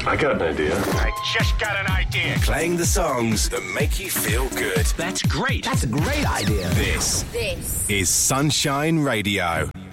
I got an idea. I just got an idea. Playing the songs that make you feel good. That's great. That's a great idea. This is Sunshine Radio.